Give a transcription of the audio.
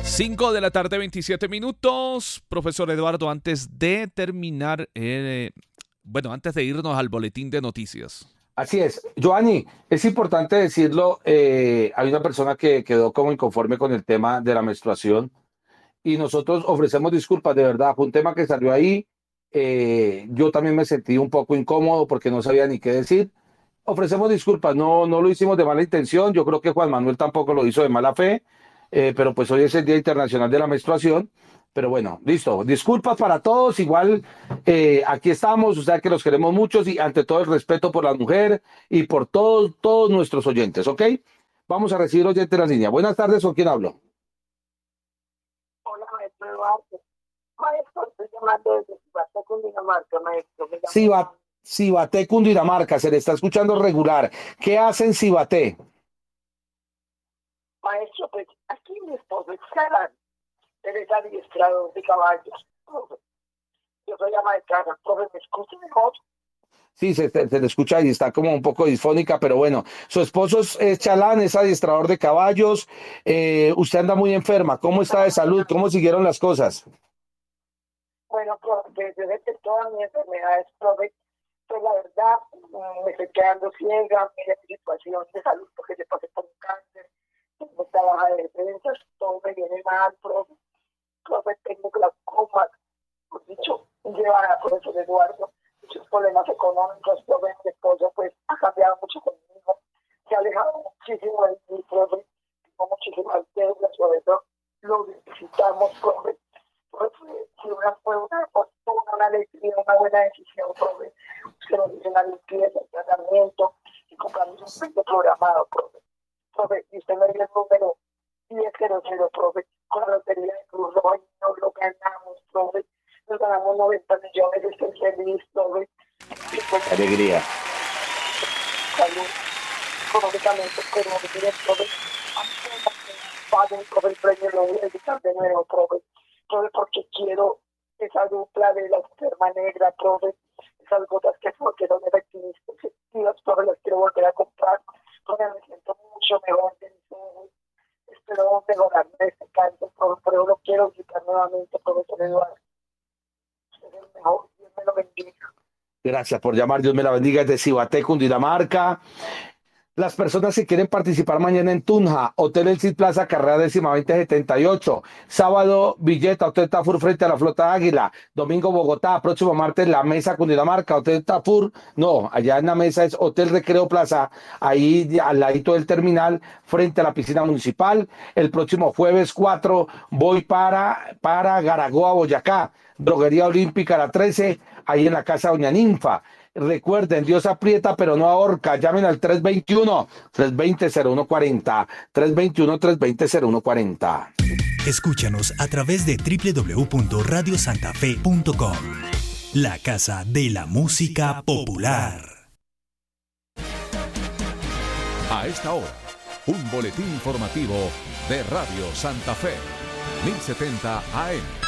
5 de la tarde, 27 minutos. Profesor Eduardo, antes de terminar, antes de irnos al boletín de noticias. Así es. Joanny, es importante decirlo, hay una persona que quedó como inconforme con el tema de la menstruación y nosotros ofrecemos disculpas, de verdad, fue un tema que salió ahí. Yo también me sentí un poco incómodo porque no sabía ni qué decir. Ofrecemos disculpas, no lo hicimos de mala intención, yo creo que Juan Manuel tampoco lo hizo de mala fe, pero pues hoy es el Día Internacional de la Menstruación, pero bueno, listo, disculpas para todos, igual aquí estamos, o sea que los queremos muchos y ante todo el respeto por la mujer y por todos nuestros oyentes, ¿ok? Vamos a recibir oyentes en la línea. Buenas tardes, ¿con quién hablo? Hola, maestro Eduardo. Maestro, estoy llamando desde Cibaté, Cundinamarca, maestro. Cibaté, Cundinamarca, se le está escuchando regular. ¿Qué hacen Cibaté? Maestro, pues aquí mi esposo es Galán, él es adiestrador de caballos. Yo soy ama de casa, profe, ¿me escucha mejor? Sí, se le escucha y está como un poco disfónica, pero bueno, su esposo es Chalán, es adiestrador de caballos. Usted anda muy enferma, ¿cómo está de salud? ¿Cómo siguieron las cosas? Bueno, profe, desde que todas mis enfermedades, profe, pues la verdad, me estoy quedando ciega, mire mi situación de salud, porque yo pasé por un cáncer, tengo esta baja de defensas, todo me viene mal, profe, tengo glaucoma, por dicho, llevada, profesor Eduardo, muchos problemas económicos, profe, mi esposo, pues, ha cambiado mucho conmigo, se ha alejado muchísimo de mí, profe, tengo muchísimas deudas, por eso lo necesitamos, profe, si fue una alegría, una buena decisión, profe, que nos hizo una limpieza, un tratamiento y compramos un sueño programado, profe, y usted me dio el número 1000, profe, con la lotería de Cruz Roja, nos lo ganamos, profe, nos ganamos 90 millones, estoy feliz, profe. Alegría. Salud, económicamente, pero mire, profe, profe, el premio lo voy a editar de nuevo, profe, porque quiero esa dupla de la enferma negra, profe, esas gotas que son efectivas, profe, las quiero volver a comprar, profe, me siento mucho mejor de mis ojos, espero mejorarme de este cáncer, profe, pero lo quiero visitar nuevamente, profesor Eduardo. Usted es el mejor, Dios me lo bendiga. Gracias por llamar, Dios me la bendiga, desde Cibaté, Cundinamarca. Las personas que quieren participar mañana en Tunja, Hotel El Cid Plaza, carrera 10-2078. Sábado, Villeta, Hotel Tafur frente a la Flota Águila. Domingo, Bogotá. Próximo martes, La Mesa, Cundinamarca, Hotel Tafur. No, allá en La Mesa es Hotel Recreo Plaza, ahí al ladito del terminal, frente a la piscina municipal. El próximo jueves 4 voy para Garagoa, Boyacá. Droguería Olímpica, la 13, ahí en la casa Doña Ninfa. Recuerden, Dios aprieta pero no ahorca. Llamen al 321-320-0140. 321-320-0140. Escúchanos a través de www.radiosantafe.com. La casa de la música popular. A esta hora, un boletín informativo de Radio Santa Fe, 1070 AM.